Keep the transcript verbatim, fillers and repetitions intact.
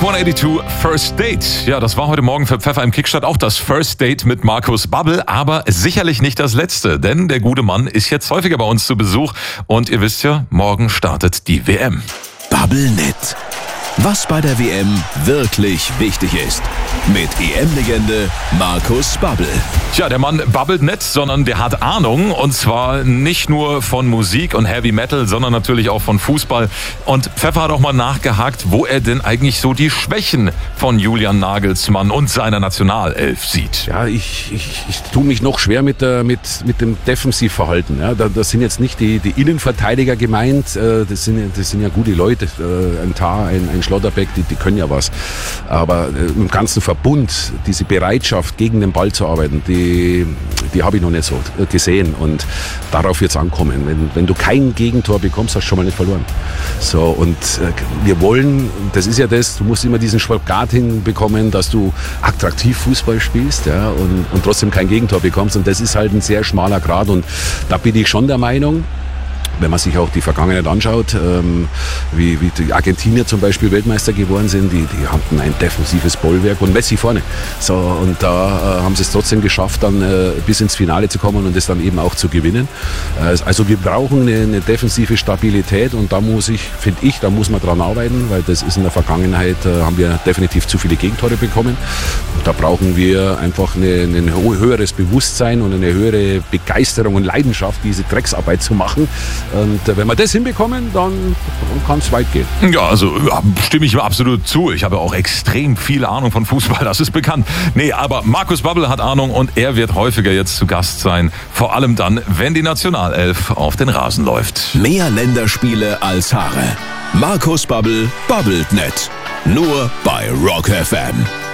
Blink hundertzweiundachtzig, First Date. Ja, das war heute Morgen für Pfeffer im Kickstart auch das First Date mit Markus Babbel, aber sicherlich nicht das letzte, denn der gute Mann ist jetzt häufiger bei uns zu Besuch und ihr wisst ja, morgen startet die W M. Babbelnet. Was bei der W M wirklich wichtig ist. Mit E M-Legende Markus Babbel. Tja, der Mann babbelt nicht, sondern der hat Ahnung. Und zwar nicht nur von Musik und Heavy Metal, sondern natürlich auch von Fußball. Und Pfeffer hat auch mal nachgehakt, wo er denn eigentlich so die Schwächen von Julian Nagelsmann und seiner Nationalelf sieht. Ja, ich, ich, ich tue mich noch schwer mit, der, mit, mit dem Defensivverhalten. Ja, da, das sind jetzt nicht die, die Innenverteidiger gemeint. Das sind, das sind ja gute Leute. Ein Tar, ein, ein Schlotterbeck, die, die können ja was. Aber im ganzen Verbund, diese Bereitschaft, gegen den Ball zu arbeiten, die, die habe ich noch nicht so gesehen. Und darauf wird es ankommen. Wenn, wenn du kein Gegentor bekommst, hast du schon mal nicht verloren. So, und wir wollen, das ist ja das, du musst immer diesen Spagat hinbekommen, dass du attraktiv Fußball spielst, ja, und, und trotzdem kein Gegentor bekommst. Und das ist halt ein sehr schmaler Grat. Und da bin ich schon der Meinung, wenn man sich auch die Vergangenheit anschaut, ähm, wie, wie die Argentinier zum Beispiel Weltmeister geworden sind, die, die hatten ein defensives Bollwerk und Messi vorne. So, und da äh, haben sie es trotzdem geschafft, dann äh, bis ins Finale zu kommen und es dann eben auch zu gewinnen. Äh, also wir brauchen eine, eine defensive Stabilität und da muss ich, finde ich, da muss man dran arbeiten, weil das ist in der Vergangenheit, äh, haben wir definitiv zu viele Gegentore bekommen. Und da brauchen wir einfach eine, ein höheres Bewusstsein und eine höhere Begeisterung und Leidenschaft, diese Drecksarbeit zu machen. Und wenn wir das hinbekommen, dann kann es weit gehen. Ja, also ja, stimme ich mir absolut zu. Ich habe auch extrem viel Ahnung von Fußball, das ist bekannt. Nee, aber Markus Babbel hat Ahnung und er wird häufiger jetzt zu Gast sein. Vor allem dann, wenn die Nationalelf auf den Rasen läuft. Mehr Länderspiele als Haare. Markus Babbel babbelt net. Nur bei Rock F M.